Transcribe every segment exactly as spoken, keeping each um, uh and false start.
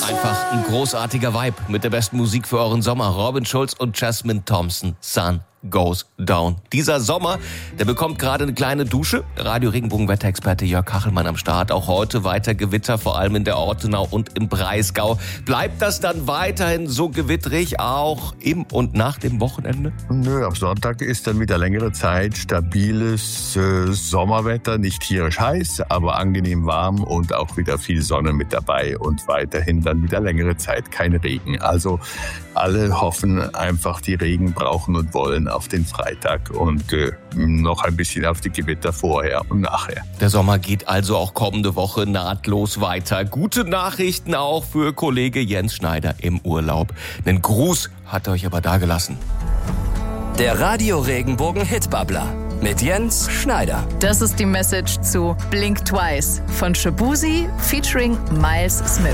Einfach ein großartiger Vibe mit der besten Musik für euren Sommer. Robin Schulz und Jasmine Thompson, Sun Goes Down. Dieser Sommer, der bekommt gerade eine kleine Dusche. Radio-Regenbogen-Wetterexperte Jörg Kachelmann am Start. Auch heute weiter Gewitter, vor allem in der Ortenau und im Breisgau. Bleibt das dann weiterhin so gewitterig, auch im und nach dem Wochenende? Nö, am Sonntag ist dann wieder längere Zeit stabiles äh, Sommerwetter. Nicht tierisch heiß, aber angenehm warm und auch wieder viel Sonne mit dabei. Und weiterhin dann wieder längere Zeit kein Regen. Also alle hoffen einfach, die Regen brauchen und wollen auf den Freitag und äh, noch ein bisschen auf die Gewitter vorher und nachher. Der Sommer geht also auch kommende Woche nahtlos weiter. Gute Nachrichten auch für Kollege Jens Schneider im Urlaub. Einen Gruß hat er euch aber dagelassen. Der Radio-Regenbogen-Hitbabbler mit Jens Schneider. Das ist die Message zu Blink Twice von Shaboozey featuring Miles Smith.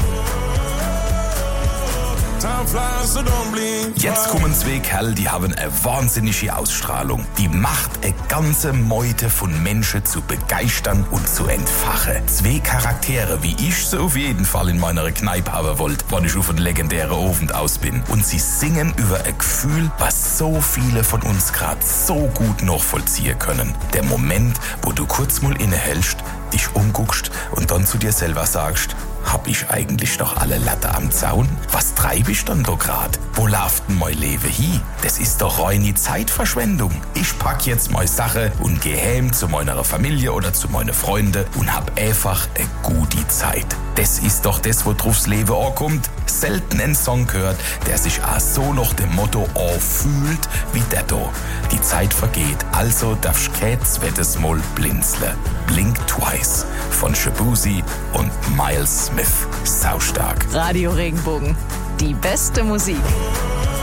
Jetzt kommen zwei Kerle, die haben eine wahnsinnige Ausstrahlung. Die macht eine ganze Meute von Menschen zu begeistern und zu entfachen. Zwei Charaktere, wie ich sie auf jeden Fall in meiner Kneipe haben wollte, wenn ich auf einen legendären Abend aus bin. Und sie singen über ein Gefühl, was so viele von uns gerade so gut nachvollziehen können. Der Moment, wo du kurz mal innehältst, dich umguckst und dann zu dir selber sagst, hab ich eigentlich noch alle Latte am Zaun? Was treib ich dann da grad? Wo läuft denn mein Leben hin? Das ist doch reine Zeitverschwendung. Ich pack jetzt meine Sache und geh heim zu meiner Familie oder zu meinen Freunden und hab einfach eine gute Zeit. Das ist doch das, worauf's Leben ankommt. Selten einen Song gehört, der sich auch so nach dem Motto anfühlt wie der da. Die Zeit vergeht, also darfst du kein zweites Mal blinzeln. Blink Twice von Shaboozey und Miles Smith. Saustark. Radio Regenbogen, die beste Musik.